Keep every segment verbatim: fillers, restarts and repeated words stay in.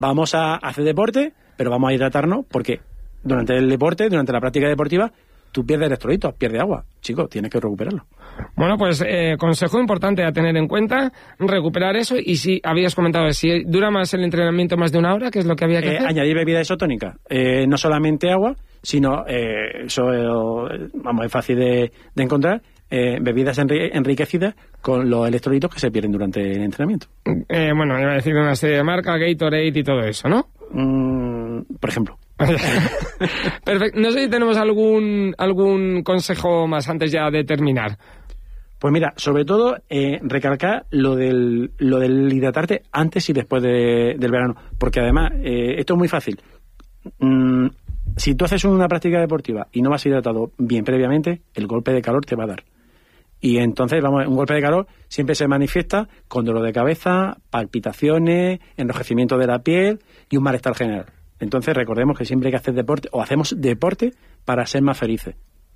vamos a hacer deporte, pero vamos a hidratarnos porque durante el deporte, durante la práctica deportiva, tú pierdes electrolitos, pierdes agua. Chico, tienes que recuperarlo. Bueno, pues eh, consejo importante a tener en cuenta, recuperar eso. Y si habías comentado, si dura más el entrenamiento más de una hora, ¿qué es lo que había que eh, hacer? Añadir bebida isotónica. Eh, no solamente agua, sino, eh, eso eh, vamos, es fácil de, de encontrar, eh, bebidas enri- enriquecidas con los electrolitos que se pierden durante el entrenamiento. Eh, bueno, iba a decir una serie de marcas, Gatorade y todo eso, ¿no? Mm, por ejemplo. Perfecto. No sé si tenemos algún algún consejo más antes ya de terminar. Pues mira, sobre todo eh, recalcar lo del, lo del hidratarte antes y después de, del verano, porque además eh, esto es muy fácil. Mm, si tú haces una práctica deportiva y no vas hidratado bien previamente, el golpe de calor te va a dar. Y entonces, vamos, un golpe de calor siempre se manifiesta con dolor de cabeza, palpitaciones, enrojecimiento de la piel y un malestar general. Entonces recordemos que siempre hay que hacer deporte, o hacemos deporte para ser más felices,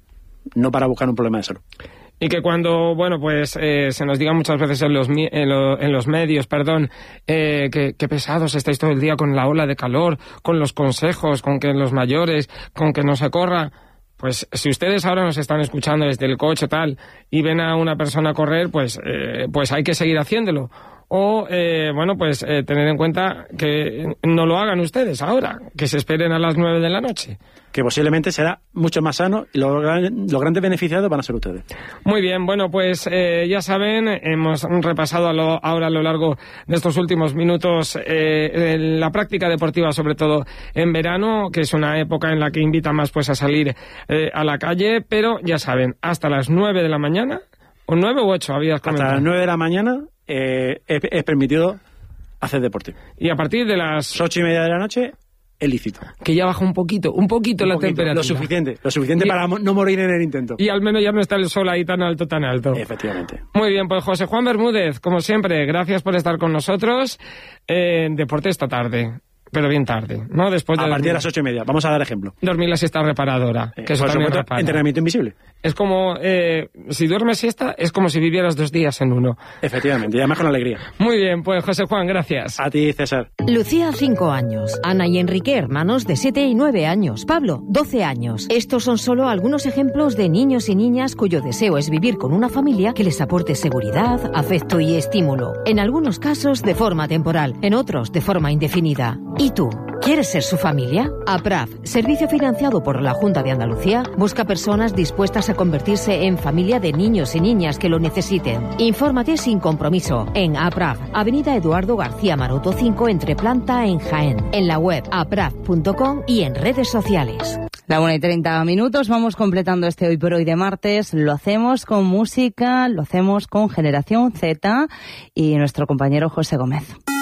no para buscar un problema de salud. Y que cuando, bueno, pues eh, se nos diga muchas veces en los, en lo, en los medios, perdón, eh, que, que pesados estáis todo el día con la ola de calor, con los consejos, con que los mayores, con que no se corra. Pues si ustedes ahora nos están escuchando desde el coche tal y ven a una persona correr, pues, eh, pues hay que seguir haciéndolo. O, eh, bueno, pues eh, tener en cuenta que no lo hagan ustedes ahora, que se esperen a las nueve de la noche. Que posiblemente será mucho más sano y los, los grandes beneficiados van a ser ustedes. Muy bien, bueno, pues eh, ya saben, hemos repasado a lo, ahora a lo largo de estos últimos minutos eh, la práctica deportiva, sobre todo en verano, que es una época en la que invita más pues a salir eh, a la calle, pero ya saben, hasta las nueve de la mañana, o nueve u ocho habías comentado. Hasta las nueve de la mañana eh, es, es permitido hacer deporte. Y a partir de las ocho y media de la noche, es lícito. Que ya baja un poquito, un poquito un la poquito, temperatura. Lo suficiente, lo suficiente y, para no morir en el intento. Y al menos ya no está el sol ahí tan alto, tan alto. Efectivamente. Muy bien, pues José Juan Bermúdez, como siempre, gracias por estar con nosotros. Eh, deporte esta tarde, pero bien tarde, ¿no? Después de a partir dormir, de las ocho y media, vamos a dar ejemplo. Dormir la siesta reparadora, eh, que eso también repara. Entrenamiento invisible. Es como, eh, si duermes siesta, es como si vivieras dos días en uno. Efectivamente, y además con alegría. Muy bien, pues José Juan, gracias. A ti, César. Lucía, cinco años. Ana y Enrique, hermanos de siete y nueve años. Pablo, doce años. Estos son solo algunos ejemplos de niños y niñas cuyo deseo es vivir con una familia que les aporte seguridad, afecto y estímulo. En algunos casos de forma temporal, en otros de forma indefinida. ¿Y tú? ¿Quieres ser su familia? APRAF, servicio financiado por la Junta de Andalucía, busca personas dispuestas a convertirse en familia de niños y niñas que lo necesiten. Infórmate sin compromiso en APRAF, Avenida Eduardo García Maroto cinco, entre planta en Jaén, en la web apraf punto com y en redes sociales. La una y treinta minutos, vamos completando este Hoy por Hoy de martes. Lo hacemos con música, lo hacemos con Generación Z y nuestro compañero José Gómez.